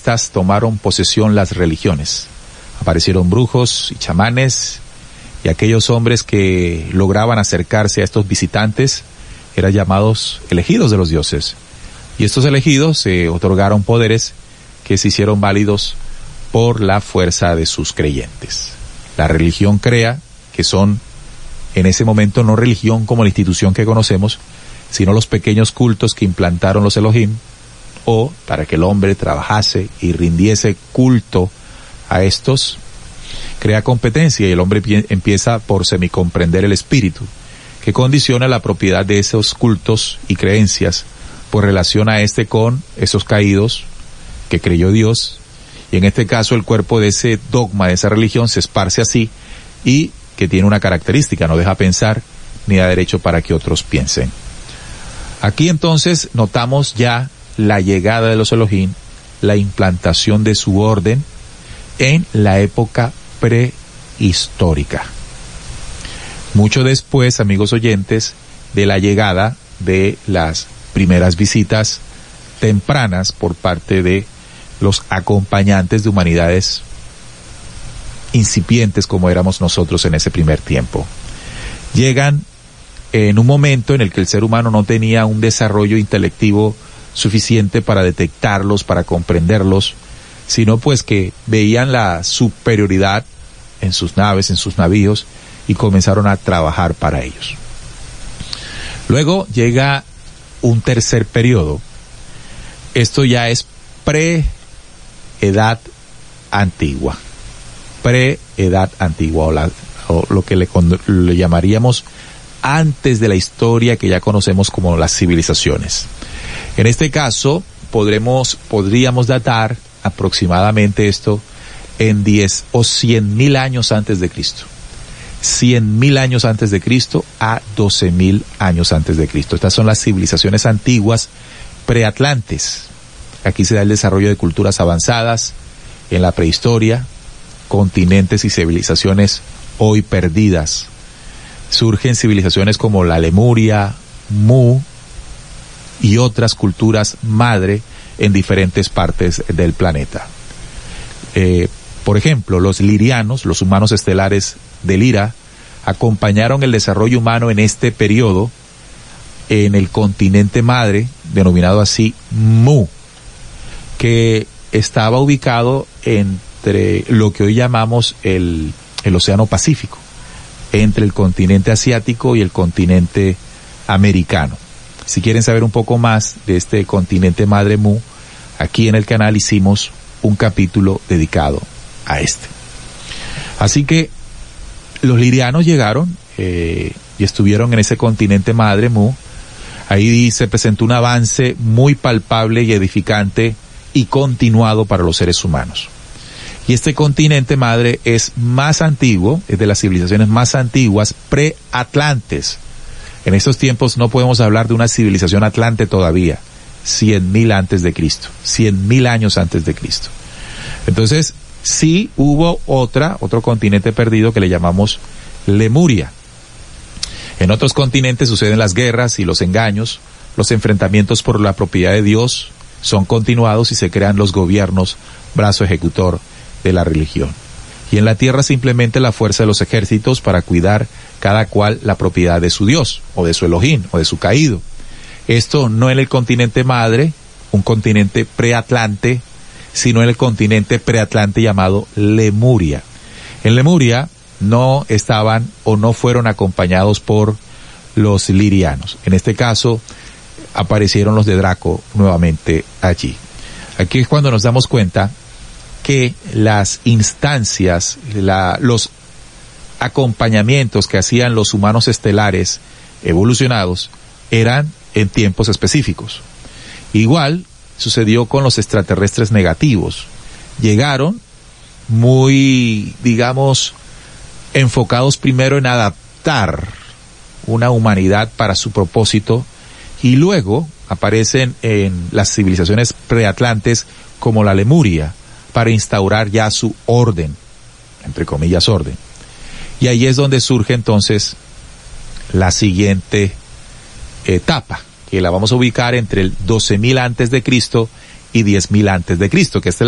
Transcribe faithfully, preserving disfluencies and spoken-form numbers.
estas tomaron posesión las religiones. Aparecieron brujos y chamanes, y aquellos hombres que lograban acercarse a estos visitantes eran llamados elegidos de los dioses. Y estos elegidos se eh, otorgaron poderes que se hicieron válidos por la fuerza de sus creyentes. La religión crea que son, en ese momento, no religión como la institución que conocemos, sino los pequeños cultos que implantaron los Elohim, o para que el hombre trabajase y rindiese culto a estos, crea competencia, y el hombre pie- empieza por semicomprender el espíritu, que condiciona la propiedad de esos cultos y creencias, pues relaciona este con esos caídos que creyó Dios, y en este caso el cuerpo de ese dogma, de esa religión, se esparce así, y que tiene una característica: no deja pensar ni da derecho para que otros piensen. Aquí entonces notamos ya la llegada de los Elohim, la implantación de su orden en la época prehistórica. Mucho después, amigos oyentes, de la llegada de las primeras visitas tempranas por parte de los acompañantes de humanidades incipientes como éramos nosotros en ese primer tiempo. Llegan en un momento en el que el ser humano no tenía un desarrollo intelectivo suficiente para detectarlos, para comprenderlos, sino pues que veían la superioridad en sus naves, en sus navíos, y comenzaron a trabajar para ellos. Luego llega un tercer periodo. Esto ya es pre-edad antigua. Pre-edad antigua, o, la, o lo que le, le llamaríamos antes de la historia que ya conocemos como las civilizaciones. En este caso, podremos, podríamos datar aproximadamente esto en diez o cien mil años antes de Cristo. Cien mil años antes de Cristo a doce mil años antes de Cristo. Estas son las civilizaciones antiguas preatlantes. Aquí se da el desarrollo de culturas avanzadas en la prehistoria, continentes y civilizaciones hoy perdidas. Surgen civilizaciones como la Lemuria, Mu y otras culturas madre en diferentes partes del planeta. Eh, por ejemplo, los lirianos, los humanos estelares de Lira, acompañaron el desarrollo humano en este periodo en el continente madre, denominado así Mu, que estaba ubicado entre lo que hoy llamamos el, el Océano Pacífico, entre el continente asiático y el continente americano. Si quieren saber un poco más de este continente madre Mu, aquí en el canal hicimos un capítulo dedicado a este. Así que los lirianos llegaron eh, y estuvieron en ese continente madre Mu. Ahí se presentó un avance muy palpable y edificante y continuado para los seres humanos. Y este continente madre es más antiguo, es de las civilizaciones más antiguas, preatlantes. En estos tiempos no podemos hablar de una civilización atlante todavía, cien mil antes de Cristo, cien mil años antes de Cristo. Entonces, sí hubo otra, otro continente perdido que le llamamos Lemuria. En otros continentes suceden las guerras y los engaños, los enfrentamientos por la propiedad de Dios son continuados y se crean los gobiernos, brazo ejecutor de la religión. Y en la tierra simplemente la fuerza de los ejércitos para cuidar cada cual la propiedad de su Dios, o de su Elohim, o de su caído. Esto no en el continente madre, un continente preatlante, sino en el continente preatlante llamado Lemuria. En Lemuria no estaban o no fueron acompañados por los lirianos. En este caso aparecieron los de Draco nuevamente allí. Aquí es cuando nos damos cuenta que las instancias, la, los acompañamientos que hacían los humanos estelares evolucionados eran en tiempos específicos. Igual sucedió con los extraterrestres negativos. Llegaron muy, digamos, enfocados primero en adaptar una humanidad para su propósito, y luego aparecen en las civilizaciones preatlantes como la Lemuria para instaurar ya su orden, entre comillas orden. Y ahí es donde surge entonces la siguiente etapa, que la vamos a ubicar entre el doce mil antes de Cristo y diez mil antes de Cristo, que esta es